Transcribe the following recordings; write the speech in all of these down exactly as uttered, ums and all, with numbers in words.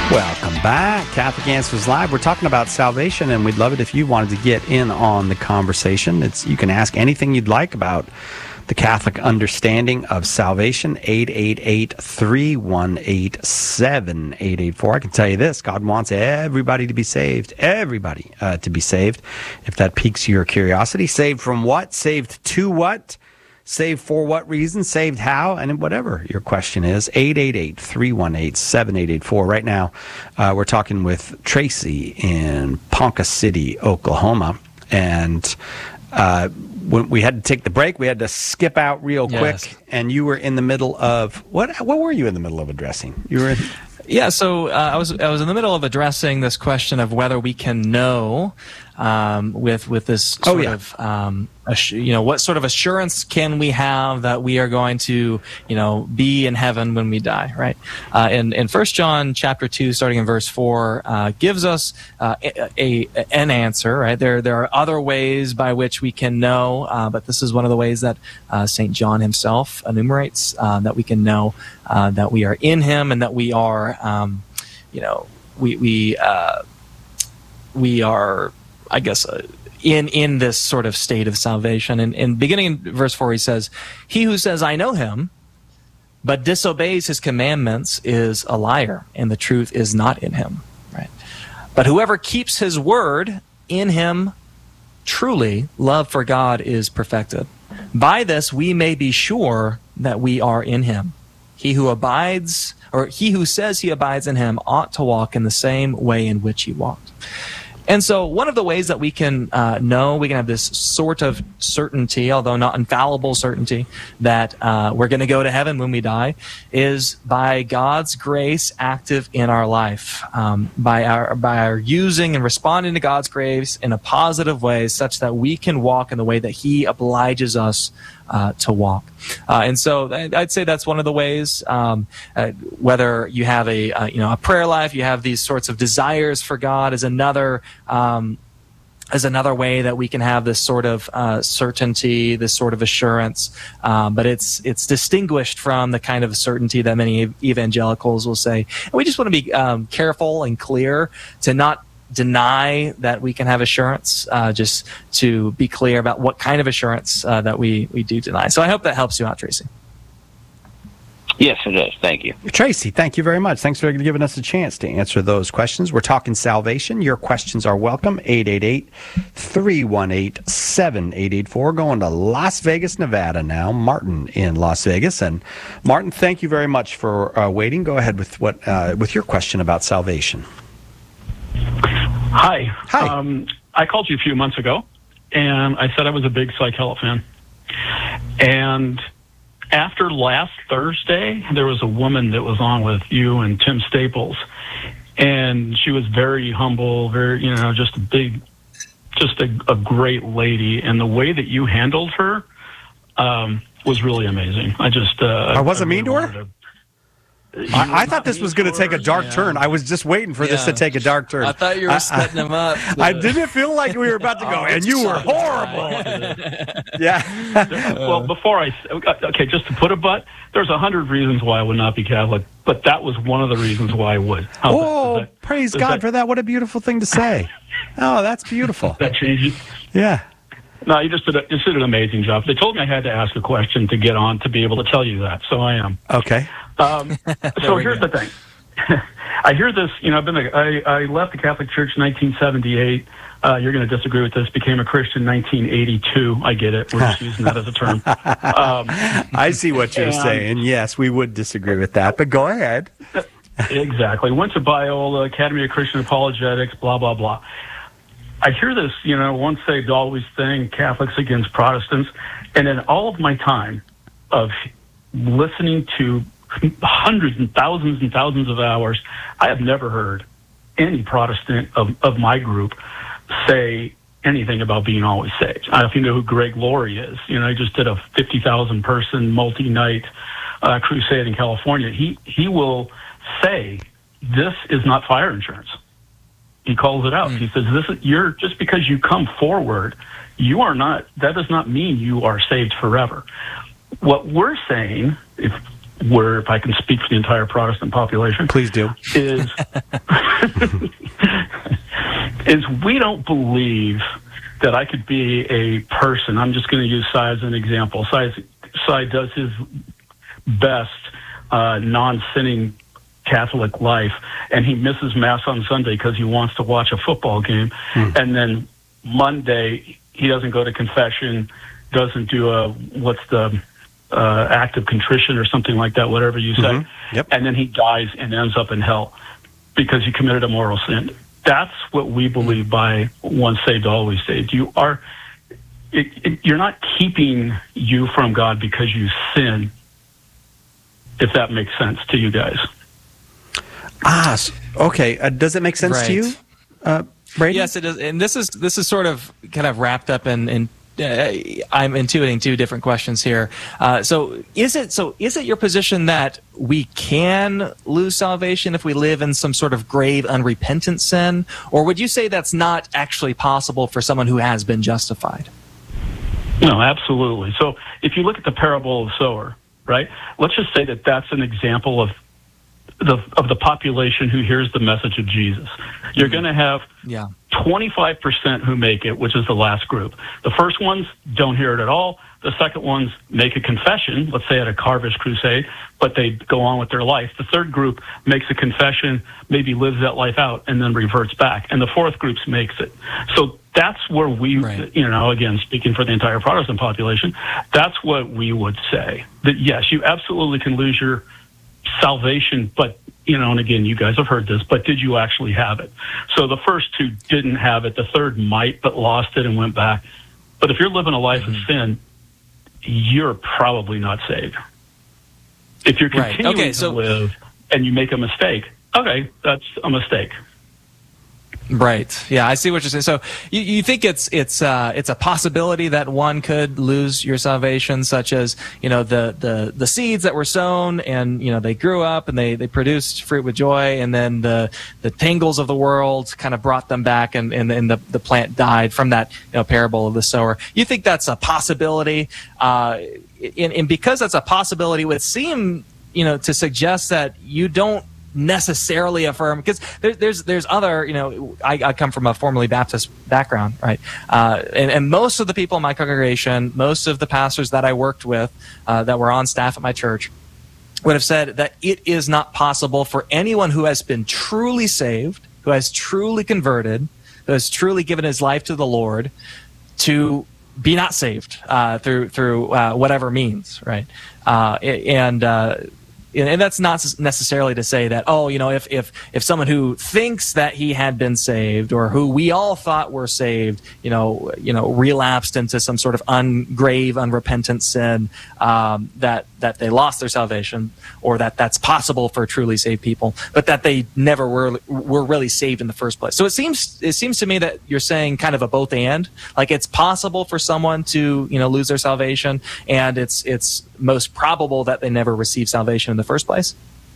Welcome back. Catholic Answers Live. We're talking about salvation, and we'd love it if you wanted to get in on the conversation. It's you can ask anything you'd like about the Catholic understanding of salvation. eight eight eight, three one eight, seven eight eight four. I can tell you this, God wants everybody to be saved. Everybody uh, to be saved. If that piques your curiosity. Saved from what? Saved to what? Saved for what reason? Saved how? And whatever your question is, eight eight eight, three one eight, seven eight eight four. Right now, uh, we're talking with Tracy in Ponca City, Oklahoma. And uh, when we had to take the break, we had to skip out real quick. Yes. And you were in the middle of, what What were you in the middle of addressing? You were in... Yeah, so uh, I was I was in the middle of addressing this question of whether we can know um, with with this sort oh, yeah. of um, assu- you know what sort of assurance can we have that we are going to you know be in heaven when we die, right? Uh, in in First John chapter two, starting in verse four, uh, gives us uh, a, a an answer, right? There there are other ways by which we can know, uh, but this is one of the ways that uh, Saint John himself enumerates uh, that we can know uh, that we are in Him and that we are. Um, you know, we we uh, we are, I guess, uh, in in this sort of state of salvation. And, and beginning in verse four, he says, "He who says I know Him, but disobeys His commandments, is a liar, and the truth is not in him." Right? But whoever keeps His word, in him truly love for God is perfected. By this we may be sure that we are in Him. He who abides, or he who says he abides in Him, ought to walk in the same way in which He walked. And so one of the ways that we can uh, know, we can have this sort of certainty, although not infallible certainty, that uh, we're going to go to heaven when we die, is by God's grace active in our life, um, by our by our using and responding to God's grace in a positive way, such that we can walk in the way that He obliges us uh, to walk. Uh, and so I'd say that's one of the ways. Um, uh, whether you have a uh, you know a prayer life, you have these sorts of desires for God, is another. Um, as another way that we can have this sort of uh, certainty, this sort of assurance, um, but it's it's distinguished from the kind of certainty that many evangelicals will say. And we just want to be um, careful and clear to not deny that we can have assurance, uh, just to be clear about what kind of assurance uh, that we, we do deny. So I hope that helps you out, Tracy. Yes, it does. Thank you. Tracy, thank you very much. Thanks for giving us a chance to answer those questions. We're talking salvation. Your questions are welcome. eight eight eight, three one eight, seven eight eight four. Going to Las Vegas, Nevada now. Martin in Las Vegas. And Martin, thank you very much for uh, waiting. Go ahead with what uh, with your question about salvation. Hi. Hi. Um, I called you a few months ago, and I said I was a big Psychedelic fan. And after last Thursday, there was a woman that was on with you and Tim Staples, and she was very humble, very, you know, just a big, just a, a great lady. And the way that you handled her um, was really amazing. I just... Uh, I wasn't I mean to really her? to, I, I thought this was going to take a dark yeah. turn. I was just waiting for Yeah. this to take a dark turn. I thought you were I, setting him up. to- I didn't feel like we were about to go, Oh, and you were sorry. horrible. Yeah. well, before I... Okay, just to put a but, there's a hundred reasons why I would not be Catholic, but that was one of the reasons why I would. How's that- Oh, does that- praise does God that- for that. What a beautiful thing to say. Oh, that's beautiful. That changes. Yeah. No, you just did, a, you did an amazing job. They told me I had to ask a question to get on to be able to tell you that, so I am. Okay. Um, so we here's go. the thing. I hear this, you know, I've been a, I, I left the Catholic Church in nineteen seventy-eight. Uh, you're going to disagree with this. Became a Christian in nineteen eighty-two. I get it. We're just using that as a term. Um, I see what you're and- saying. Yes, we would disagree with that, but go ahead. Exactly. Went to Biola, Academy of Christian Apologetics, blah, blah, blah. I hear this, you know, once saved, always thing, Catholics against Protestants. And in all of my time of listening to hundreds and thousands and thousands of hours, I have never heard any Protestant of, of my group say anything about being always saved. I don't know if you know who Greg Laurie is. You know, he just did a fifty thousand person multi-night uh, crusade in California. He, he will say, this is not fire insurance. He calls it out. Mm. He says, "This is, you're just because you come forward, you are not. That does not mean you are saved forever. What we're saying, if where, if I can speak for the entire Protestant population, please do, is is we don't believe that I could be a person. I'm just going to use Cy as an example. Cy, Cy does his best uh, non-sinning Catholic life, and he misses Mass on Sunday because he wants to watch a football game. Hmm. And then Monday, he doesn't go to confession, doesn't do a, what's the uh, act of contrition or something like that, whatever you say. Mm-hmm. Yep. And then he dies and ends up in hell because he committed a mortal sin. That's what we believe by once saved, always saved. You are, it, it, you're not keeping you from God because you sin, if that makes sense to you guys. Ah, okay. Uh, does it make sense right. to you, uh, Brady? Yes, it does. And this is this is sort of kind of wrapped up in. in uh, I'm intuiting two different questions here. Uh, so is it so? Is it your position that we can lose salvation if we live in some sort of grave, unrepentant sin, or would you say that's not actually possible for someone who has been justified? No, absolutely. So if you look at the parable of the sower, right? Let's just say that that's an example of the of the population who hears the message of Jesus. You're going to have yeah. twenty-five percent who make it, which is the last group. The first ones don't hear it at all. The second ones make a confession, let's say at a Harvest Crusade, but they go on with their life. The third group makes a confession, maybe lives that life out, and then reverts back. And the fourth group makes it. So that's where we, right. you know, again, speaking for the entire Protestant population, that's what we would say. That, yes, you absolutely can lose your salvation, but, you know, and again, you guys have heard this, but did you actually have it? So the first two didn't have it. The third might, but lost it and went back. But if you're living a life mm-hmm. of sin, you're probably not saved. If you're continuing right. okay, so, to live and you make a mistake, okay, that's a mistake. Right. Yeah, I see what you're saying. So you, you think it's it's uh, it's a possibility that one could lose your salvation, such as, you know, the, the, the seeds that were sown and, you know, they grew up and they, they produced fruit with joy, and then the the tangles of the world kind of brought them back, and, and, and the, the plant died from that, you know, parable of the sower. You think that's a possibility? Uh, and, and because that's a possibility, it would seem, you know, to suggest that you don't necessarily affirm, because there, there's there's other, you know, I, I come from a formerly Baptist background, right? Uh, and, and most of the people in my congregation, most of the pastors that I worked with uh, that were on staff at my church would have said that it is not possible for anyone who has been truly saved, who has truly converted, who has truly given his life to the Lord, to be not saved uh, through through uh, whatever means, right? Uh, and uh, And that's not necessarily to say that, oh, you know, if, if, if someone who thinks that he had been saved, or who we all thought were saved, you know, you know, relapsed into some sort of ungrave, unrepentant sin, um, that, that they lost their salvation, or that that's possible for truly saved people, but that they never were, were really saved in the first place. So it seems, it seems to me that you're saying kind of a both and, like it's possible for someone to, you know, lose their salvation, and it's, it's most probable that they never receive salvation in the first place?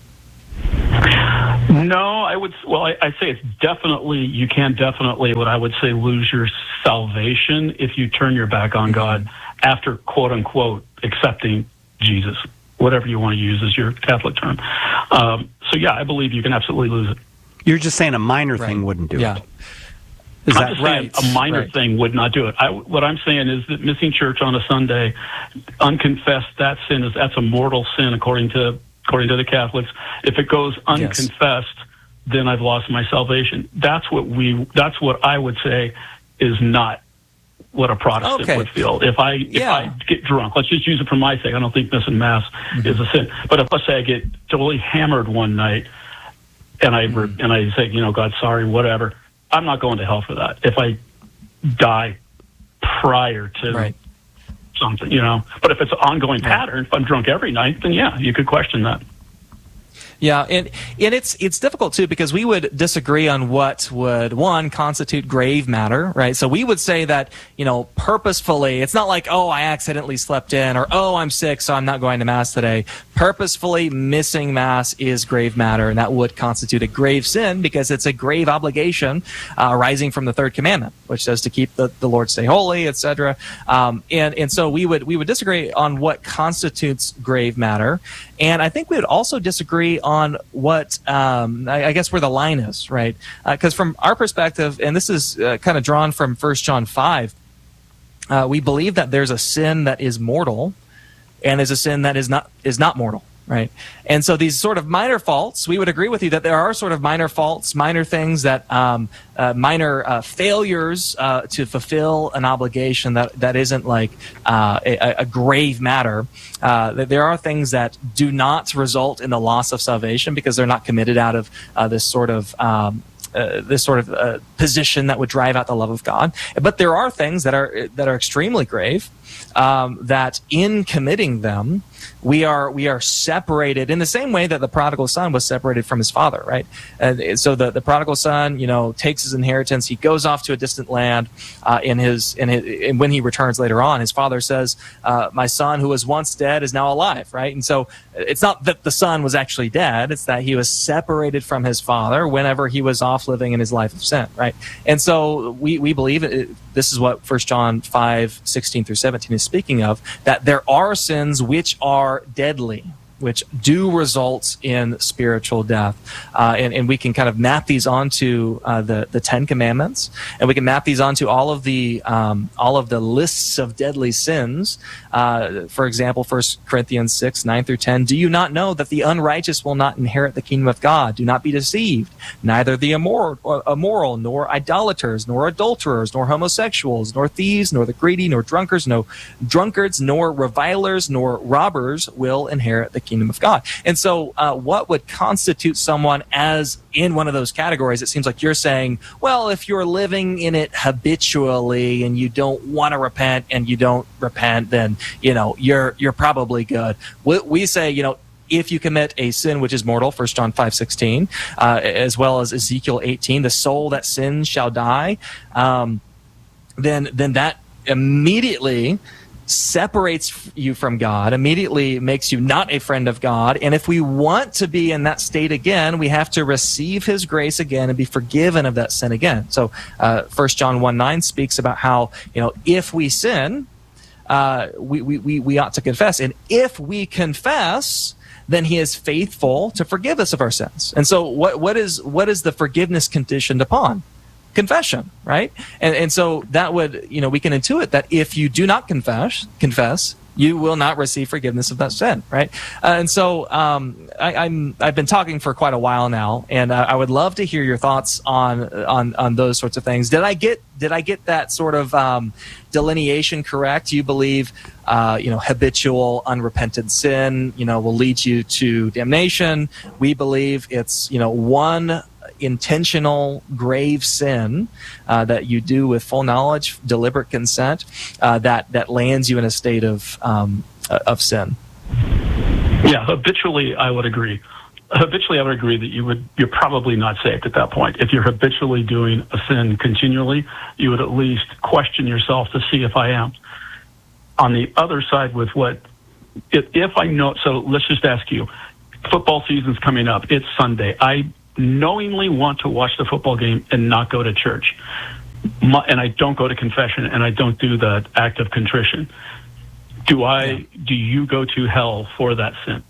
No, I would, well, I, I say it's definitely, you can definitely, what I would say, lose your salvation if you turn your back on God after, quote unquote, accepting Jesus, whatever you want to use as your Catholic term. Um, so yeah, I believe you can absolutely lose it. You're just saying a minor right. thing wouldn't do yeah. it. Is I'm that just right? saying a minor right. thing would not do it. I, what I'm saying is that missing church on a Sunday, unconfessed, that sin is that's a mortal sin according to according to the Catholics. If it goes unconfessed, yes. then I've lost my salvation. That's what we. That's what I would say is not what a Protestant okay. would feel. If I if yeah. I get drunk, let's just use it for my sake. I don't think missing Mass mm-hmm. is a sin. But if let's say I get totally hammered one night, and I mm-hmm. and I say, you know, God, sorry, whatever. I'm not going to hell for that. If I die prior to right. something, you know. But if it's an ongoing right. pattern, if I'm drunk every night, then yeah, you could question that. Yeah, and and it's it's difficult too because we would disagree on what would one constitute grave matter, right? So we would say that, you know, purposefully, it's not like, oh, I accidentally slept in, or oh, I'm sick, so I'm not going to Mass today. Purposefully missing Mass is grave matter, and that would constitute a grave sin because it's a grave obligation uh, arising from the third commandment, which says to keep the, the Lord's Day holy, et cetera. Um, and and so we would we would disagree on what constitutes grave matter, and I think we would also disagree on on what, um, I, I guess where the line is, right? Because uh, from our perspective, and this is uh, kind of drawn from First John five, uh, we believe that there's a sin that is mortal and there's a sin that is not is not mortal, right? And so these sort of minor faults, we would agree with you that there are sort of minor faults, minor things that, um, uh, minor uh, failures uh, to fulfill an obligation that, that isn't like uh, a, a grave matter. Uh, that there are things that do not result in the loss of salvation because they're not committed out of uh, this sort of um, Uh, this sort of uh, position that would drive out the love of God. But there are things that are that are extremely grave, um, that in committing them, we are we are separated in the same way that the prodigal son was separated from his father, right? And so the, the prodigal son, you know, takes his inheritance, he goes off to a distant land, uh, in his in his, and when he returns later on, his father says, uh, "My son who was once dead is now alive," right? And so it's not that the son was actually dead; it's that he was separated from his father whenever he was off living in his life of sin, right? And so we we believe it, this is what First John five sixteen through seventeen is speaking of, that there are sins which are deadly, which do result in spiritual death. Uh, and, and we can kind of map these onto uh, the, the Ten Commandments, and we can map these onto all of the um, all of the lists of deadly sins. Uh, for example, First Corinthians six, nine through ten, do you not know that the unrighteous will not inherit the kingdom of God? Do not be deceived. Neither the immoral, or immoral nor idolaters, nor adulterers, nor homosexuals, nor thieves, nor the greedy, nor drunkards, no drunkards, nor revilers, nor robbers will inherit the kingdom of God. And so uh, what would constitute someone as in one of those categories? It seems like you're saying, well, if you're living in it habitually and you don't want to repent and you don't repent, then, you know, you're you're probably good. We, we say, you know, if you commit a sin which is mortal, First John five sixteen, uh, as well as Ezekiel eighteen, the soul that sins shall die, um, then then that immediately separates you from God, immediately makes you not a friend of God. And if we want to be in that state again, we have to receive his grace again and be forgiven of that sin again. So uh, First John one nine speaks about how, you know, if we sin, uh, we, we, we, we ought to confess. And if we confess, then he is faithful to forgive us of our sins. And so what what is what is the forgiveness conditioned upon? Confession, right? And and so that would, you know, we can intuit that if you do not confess, confess, you will not receive forgiveness of that sin, right? Uh, and so um, I, I'm I've been talking for quite a while now, and uh, I would love to hear your thoughts on on on those sorts of things. Did I get did I get that sort of um, delineation correct? You believe, uh, you know, habitual unrepentant sin, you know, will lead you to damnation. We believe it's, you know, one intentional grave sin uh, that you do with full knowledge, deliberate consent, uh, that that lands you in a state of um, of sin. Yeah, habitually, I would agree. Habitually, I would agree that you would you're probably not saved at that point. If you're habitually doing a sin continually, you would at least question yourself to see if I am. On the other side, with what if, if I know, so let's just ask you, football season's coming up. It's Sunday. I knowingly want to watch the football game and not go to church, My, and I don't go to confession, and I don't do the act of contrition. Do I? Yeah. Do you go to hell for that sin?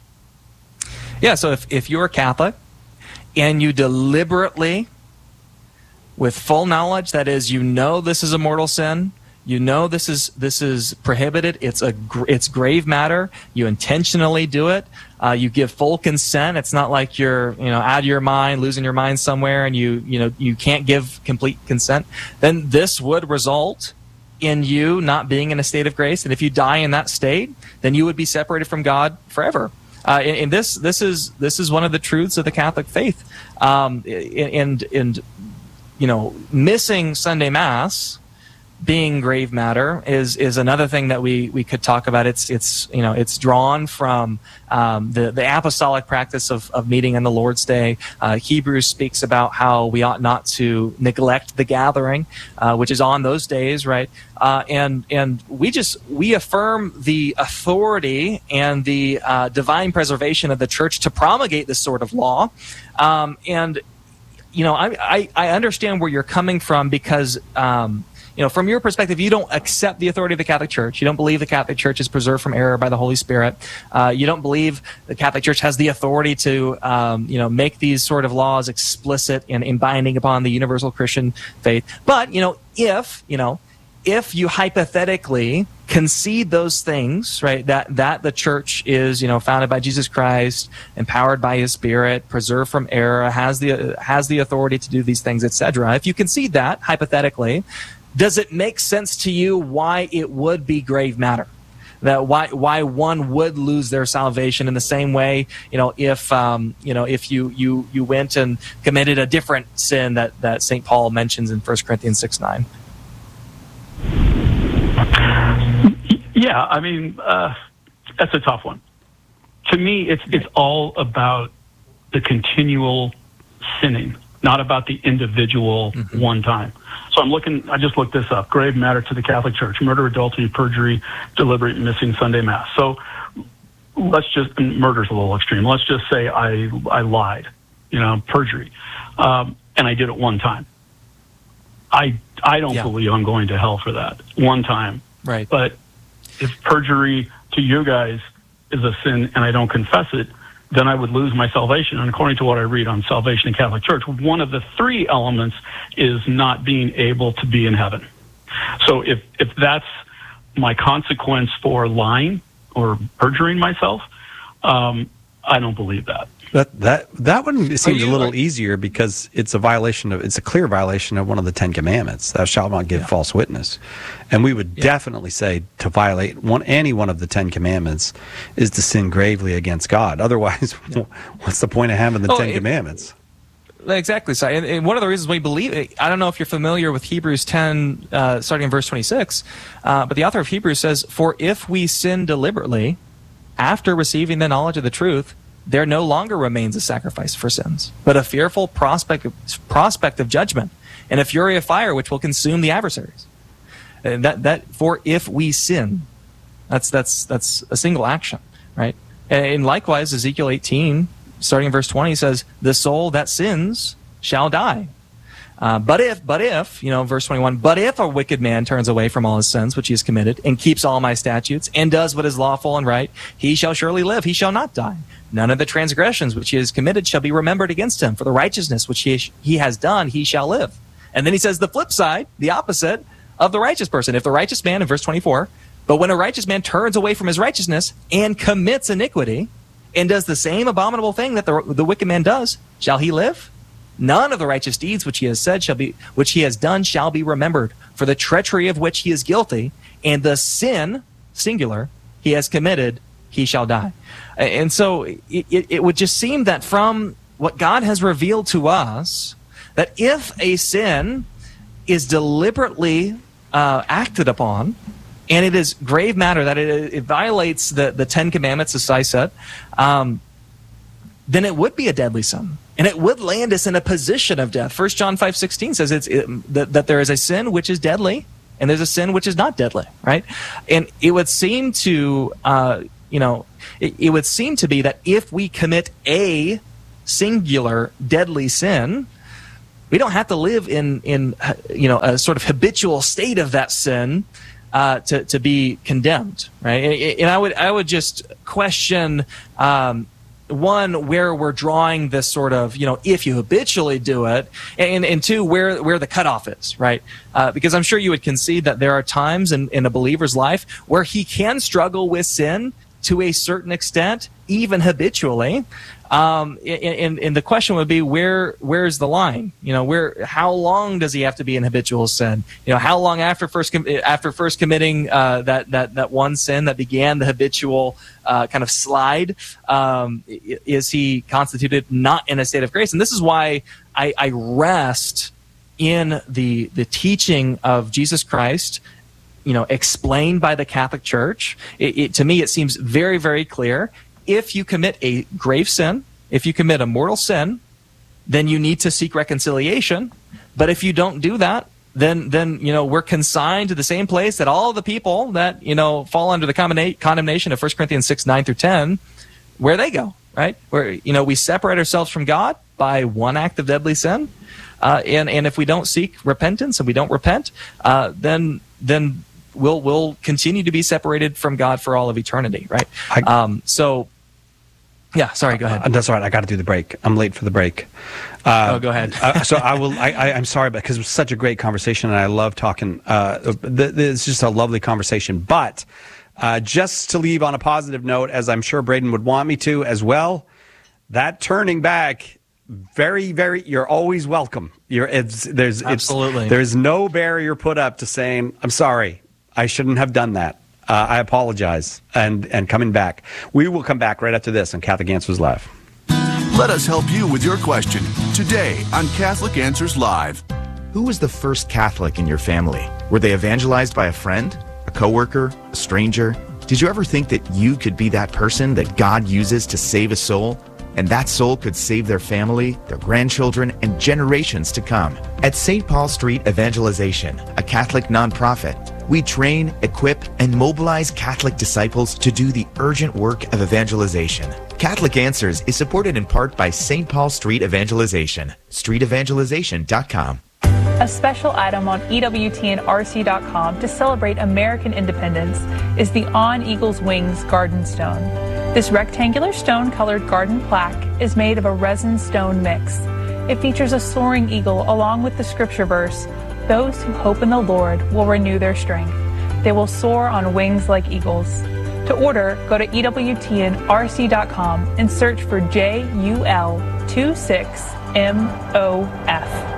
Yeah. So if if you're Catholic and you deliberately, with full knowledge, that is, you know this is a mortal sin, you know this is this is prohibited, it's a it's grave matter, you intentionally do it. Uh, you give full consent. It's not like you're, you know, out of your mind, losing your mind somewhere, and you, you know, you can't give complete consent. Then this would result in you not being in a state of grace. And if you die in that state, then you would be separated from God forever. Uh, and, and this, this is this is one of the truths of the Catholic faith. Um, and and you know, missing Sunday Mass being grave matter is is another thing that we we could talk about. It's it's you know it's drawn from um, the the apostolic practice of of meeting on the Lord's Day. Uh, Hebrews speaks about how we ought not to neglect the gathering, uh, which is on those days, right? Uh, and and we just we affirm the authority and the uh, divine preservation of the church to promulgate this sort of law, um, and you know I, I I understand where you're coming from because. Um, You know, from your perspective, you don't accept the authority of the Catholic Church. You don't believe the Catholic Church is preserved from error by the Holy Spirit. Uh, you don't believe the Catholic Church has the authority to, um, you know, make these sort of laws explicit and, and binding upon the universal Christian faith. But, you know, if, you know, if you hypothetically concede those things, right, that, that the church is, you know, founded by Jesus Christ, empowered by his Spirit, preserved from error, has the, uh, has the authority to do these things, et cetera. If you concede that, hypothetically, does it make sense to you why it would be grave matter? That why why one would lose their salvation in the same way, you know, if um, you know if you, you you went and committed a different sin that, that Saint Paul mentions in First Corinthians six nine. Yeah, I mean uh, that's a tough one. To me, it's it's all about the continual sinning, not about the individual mm-hmm. one time. So I'm looking, I just looked this up, grave matter to the Catholic Church, murder, adultery, perjury, deliberate missing Sunday Mass. So let's just, murder's a little extreme. Let's just say I I lied, you know, perjury, um, and I did it one time. I I don't yeah. believe I'm going to hell for that one time. Right. But if perjury to you guys is a sin and I don't confess it, then I would lose my salvation. And according to what I read on Salvation in Catholic Church, one of the three elements is not being able to be in heaven. So if, if that's my consequence for lying or perjuring myself, um, I don't believe that. That that that one seems you, a little like, easier because it's a violation of it's a clear violation of one of the Ten Commandments. Thou shalt not give yeah. false witness, and we would yeah. definitely say to violate one any one of the Ten Commandments is to sin gravely against God. Otherwise, yeah. what's the point of having the oh, Ten it, Commandments? Exactly. So, and, and one of the reasons we believe it, I don't know if you're familiar with Hebrews ten, uh, starting in verse twenty-six, uh, but the author of Hebrews says, "For if we sin deliberately, after receiving the knowledge of the truth, there no longer remains a sacrifice for sins, but a fearful prospect of, prospect of judgment and a fury of fire which will consume the adversaries." And that that for if we sin, that's that's that's a single action, right? And likewise, Ezekiel eighteen, starting in verse twenty, says, "The soul that sins shall die." Uh, but if, but if, you know, verse twenty-one, but if a wicked man turns away from all his sins which he has committed and keeps all my statutes and does what is lawful and right, he shall surely live, he shall not die. None of the transgressions which he has committed shall be remembered against him. For the righteousness which he, he has done, he shall live. And then he says the flip side, the opposite of the righteous person. If the righteous man, in verse twenty-four, but when a righteous man turns away from his righteousness and commits iniquity and does the same abominable thing that the, the wicked man does, shall he live? None of the righteous deeds which he has said shall be, which he has done shall be remembered, for the treachery of which he is guilty, and the sin, singular, he has committed, he shall die. And so it, it, it would just seem that from what God has revealed to us, that if a sin is deliberately uh, acted upon, and it is grave matter, that it, it violates the, the Ten Commandments, as I said, um, then it would be a deadly sin. And it would land us in a position of death. First John five sixteen says it's, it, that, that there is a sin which is deadly, and there's a sin which is not deadly, right? And it would seem to, uh, you know, it, it would seem to be that if we commit a singular deadly sin, we don't have to live in, in you know, a sort of habitual state of that sin uh, to, to be condemned, right? And, and I would I would just question, um, one, where we're drawing this sort of, you know, if you habitually do it, and, and two, where where the cutoff is, right? Uh, because I'm sure you would concede that there are times in, in a believer's life where he can struggle with sin to a certain extent, even habitually. Um, and, and the question would be, where where's the line? You know, where how long does he have to be in habitual sin? You know, how long after first com- after first committing uh, that that that one sin that began the habitual uh, kind of slide, um, is he constituted not in a state of grace? And this is why I, I rest in the the teaching of Jesus Christ, you know, explained by the Catholic Church. It, it, to me, it seems very, very clear. If you commit a grave sin, if you commit a mortal sin, then you need to seek reconciliation. But if you don't do that, then, then you know, we're consigned to the same place that all the people that, you know, fall under the condemnation of First Corinthians six, nine through ten, where they go, right? Where, you know, we separate ourselves from God by one act of deadly sin. Uh, and, and if we don't seek repentance and we don't repent, uh, then, then we'll, we'll continue to be separated from God for all of eternity, right? I, um, so, yeah, sorry, go ahead. Uh, that's all right. I got to do the break. I'm late for the break. Uh, oh, go ahead. uh, so I will. I, I, I'm sorry, because it was such a great conversation, and I love talking. Uh, th- th- it's just a lovely conversation. But uh, just to leave on a positive note, as I'm sure Braden would want me to as well, that turning back, very, very. You're always welcome. You're. It's, there's absolutely. It's, there's no barrier put up to saying, "I'm sorry, I shouldn't have done that. Uh, I apologize," and and coming back. We will come back right after this on Catholic Answers Live. Let us help you with your question today on Catholic Answers Live. Who was the first Catholic in your family? Were they evangelized by a friend, a coworker, a stranger? Did you ever think that you could be that person that God uses to save a soul? And that soul could save their family, their grandchildren, and generations to come. At Saint Paul Street Evangelization, a Catholic nonprofit, we train, equip, and mobilize Catholic disciples to do the urgent work of evangelization. Catholic Answers is supported in part by Saint Paul Street Evangelization, street evangelization dot com. A special item on E W T N R C dot com to celebrate American independence is the On Eagle's Wings Garden Stone. This rectangular stone-colored garden plaque is made of a resin stone mix. It features a soaring eagle along with the scripture verse, "Those who hope in the Lord will renew their strength. They will soar on wings like eagles." To order, go to E W T N R C dot com and search for J U L two six M O F.